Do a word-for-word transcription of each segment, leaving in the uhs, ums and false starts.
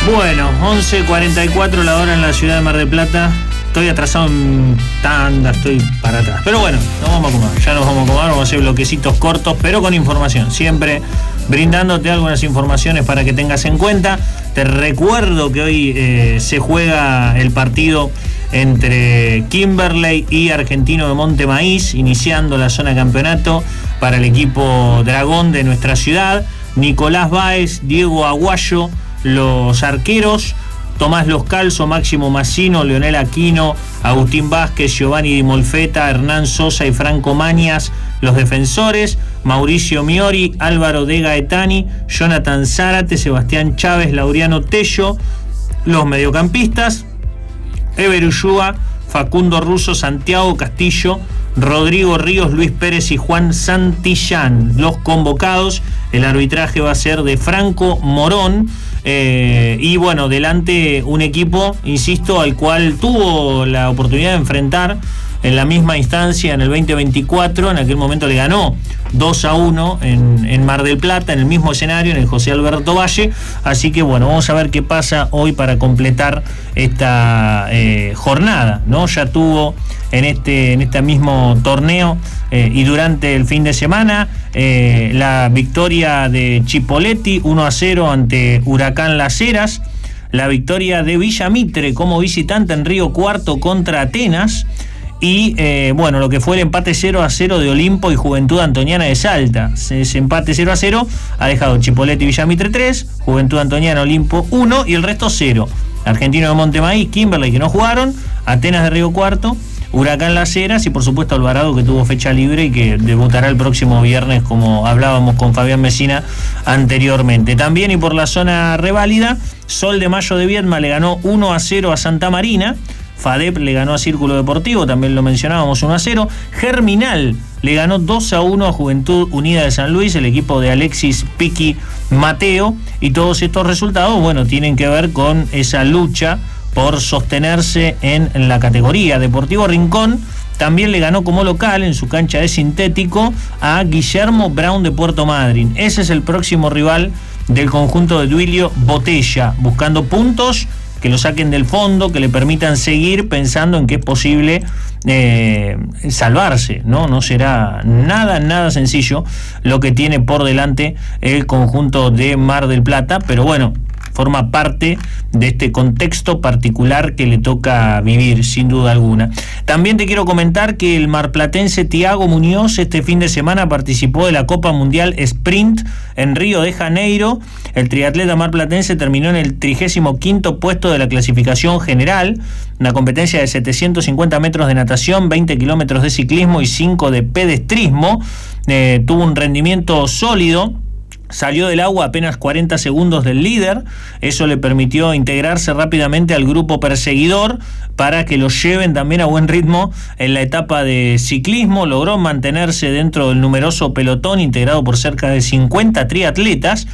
Bueno, once cuarenta y cuatro la hora en la ciudad de Mar del Plata. Estoy atrasado en tanda, estoy para atrás. Pero bueno, nos vamos a acomodar. Ya nos vamos a acomodar, vamos a hacer bloquecitos cortos, pero con información. Siempre brindándote algunas informaciones para que tengas en cuenta. Te recuerdo que hoy eh, se juega el partido entre Kimberley y Argentino de Monte Maíz, iniciando la zona de campeonato para el equipo Dragón de nuestra ciudad. Nicolás Báez, Diego Aguayo, los arqueros, Tomás Loscalzo, Máximo Massino, Leonel Aquino, Agustín Vázquez, Giovanni Di Molfetta, Hernán Sosa y Franco Mañas, los defensores, Mauricio Miori, Álvaro De Gaetani, Jonathan Zárate, Sebastián Chávez, Laureano Tello, los mediocampistas, Ever Ushua, Facundo Russo, Santiago Castillo, Rodrigo Ríos, Luis Pérez y Juan Santillán. Los convocados, el arbitraje va a ser de Franco Morón. Eh, y bueno, delante un equipo, insisto, al cual tuvo la oportunidad de enfrentar en la misma instancia en el veinte veinticuatro. En aquel momento le ganó dos a uno en, en Mar del Plata, en el mismo escenario, en el José Alberto Valle. Así que bueno, vamos a ver qué pasa hoy para completar esta eh, jornada, ¿no? Ya tuvo en este, en este mismo torneo eh, y durante el fin de semana eh, la victoria de Chipoleti uno a cero ante Huracán Las Heras, la victoria de Villa Mitre como visitante en Río Cuarto contra Atenas, y eh, bueno, lo que fue el empate cero a cero de Olimpo y Juventud Antoniana de Salta. Ese empate cero a cero ha dejado Chipoleti y Villa Mitre tres, Juventud Antoniana Olimpo uno y el resto cero. Argentino de Montemaíz, Kimberley, que no jugaron, Atenas de Río Cuarto, Huracán Las Heras y por supuesto Alvarado, que tuvo fecha libre y que debutará el próximo viernes, como hablábamos con Fabián Mesina anteriormente. También, y por la zona reválida, Sol de Mayo de Viedma le ganó uno a cero a Santa Marina. FADEP le ganó a Círculo Deportivo, también lo mencionábamos, uno a cero. Germinal le ganó dos a uno a Juventud Unida de San Luis, el equipo de Alexis Piqui Mateo. Y todos estos resultados, bueno, tienen que ver con esa lucha por sostenerse en la categoría. Deportivo Rincón también le ganó como local en su cancha de sintético a Guillermo Brown de Puerto Madryn. Ese es el próximo rival del conjunto de Duilio Botella, buscando puntos que lo saquen del fondo, que le permitan seguir pensando en que es posible eh, salvarse, ¿no? No será nada, nada sencillo lo que tiene por delante el conjunto de Mar del Plata, pero bueno, forma parte de este contexto particular que le toca vivir, sin duda alguna. También te quiero comentar que el marplatense Tiago Muñoz este fin de semana participó de la Copa Mundial Sprint en Río de Janeiro. El triatleta marplatense terminó en el trigésimo quinto puesto de la clasificación general, una competencia de setecientos cincuenta metros de natación, veinte kilómetros de ciclismo y cinco de pedestrismo. Eh, tuvo un rendimiento sólido. Salió del agua apenas cuarenta segundos del líder. Eso le permitió integrarse rápidamente al grupo perseguidor para que lo lleven también a buen ritmo en la etapa de ciclismo. Logró mantenerse dentro del numeroso pelotón integrado por cerca de cincuenta triatletas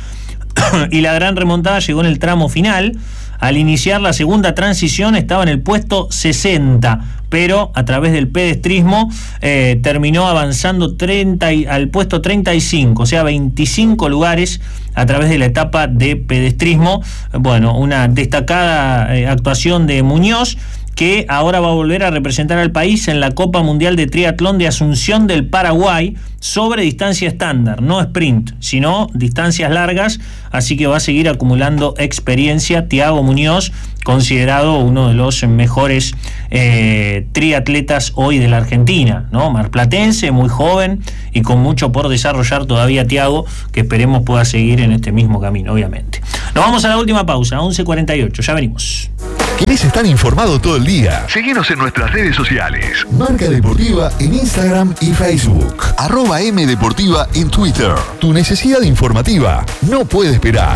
y la gran remontada llegó en el tramo final. Al iniciar la segunda transición estaba en el puesto sesenta, pero a través del pedestrismo eh, terminó avanzando treinta y, al puesto treinta y cinco, o sea, veinticinco lugares a través de la etapa de pedestrismo. Bueno, una destacada eh, actuación de Muñoz, que ahora va a volver a representar al país en la Copa Mundial de Triatlón de Asunción del Paraguay sobre distancia estándar, no sprint, sino distancias largas, así que va a seguir acumulando experiencia Tiago Muñoz, considerado uno de los mejores eh, triatletas hoy de la Argentina, ¿no? Marplatense, muy joven y con mucho por desarrollar todavía Tiago, que esperemos pueda seguir en este mismo camino, obviamente. Nos vamos a la última pausa, once cuarenta y ocho, ya venimos. ¿Querés estar informado todo el día? Seguinos en nuestras redes sociales. Marca Deportiva en Instagram y Facebook. Arroba M Deportiva en Twitter. Tu necesidad informativa no puede esperar.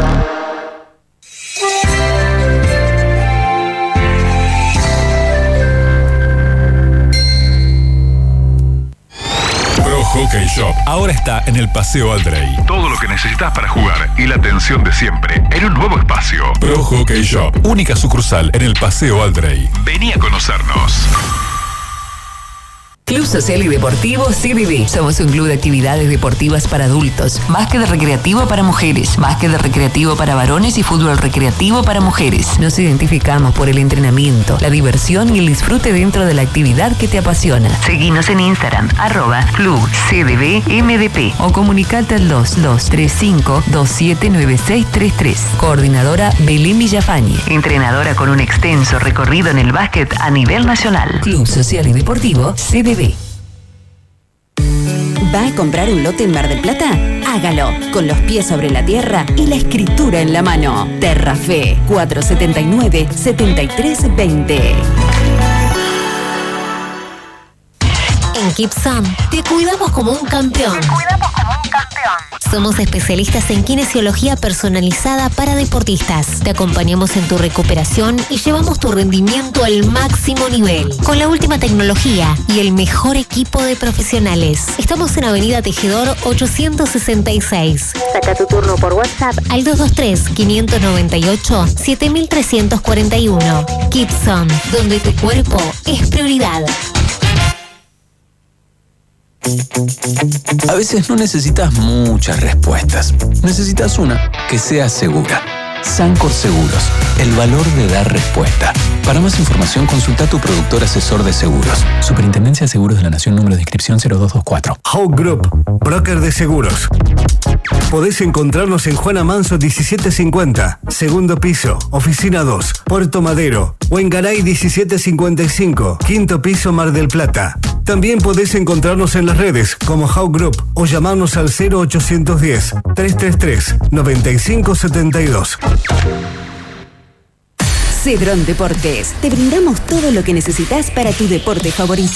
Pro Hockey Shop ahora está en el Paseo Aldrey. Todo lo que necesitas para jugar y la atención de siempre en un nuevo espacio. Pro Hockey Shop, única sucursal en el Paseo Aldrey. Vení a conocernos. Club Social y Deportivo C D B. Somos un club de actividades deportivas para adultos, básquet recreativo para mujeres, básquet recreativo para varones y fútbol recreativo para mujeres. Nos identificamos por el entrenamiento, la diversión y el disfrute dentro de la actividad que te apasiona. Seguinos en Instagram, arroba Club C D B M D P o comunicate al dos dos tres cinco dos siete nueve seis tres tres. Coordinadora Belén Villafañe, entrenadora con un extenso recorrido en el básquet a nivel nacional. Club Social y Deportivo C D B. ¿Va a comprar un lote en Mar del Plata? Hágalo, con los pies sobre la tierra y la escritura en la mano. Terrafe, cuatro siete nueve, siete tres dos cero. En Kipson te cuidamos como un campeón. Te cuidamos como un campeón. Somos especialistas en kinesiología personalizada para deportistas. Te acompañamos en tu recuperación y llevamos tu rendimiento al máximo nivel. Con la última tecnología y el mejor equipo de profesionales. Estamos en Avenida Tejedor ochocientos sesenta y seis. Saca tu turno por WhatsApp al dos dos tres, cinco nueve ocho, siete tres cuatro uno. Kipson, donde tu cuerpo es prioridad. A veces no necesitas muchas respuestas. Necesitas una que sea segura. Sancor Seguros, el valor de dar respuesta. Para más información, consulta a tu productor asesor de seguros. Superintendencia de Seguros de la Nación, número de inscripción cero dos dos cuatro. Hawk Group, broker de seguros. Podés encontrarnos en Juana Manso diecisiete cincuenta, segundo piso, oficina dos, Puerto Madero, o en Garay diecisiete cincuenta y cinco, quinto piso, Mar del Plata. También podés encontrarnos en las redes como Hawk Group o llamarnos al cero ochocientos diez, trescientos treinta y tres, noventa y cinco setenta y dos. Cedrón Deportes. Te brindamos todo lo que necesitas para tu deporte favorito.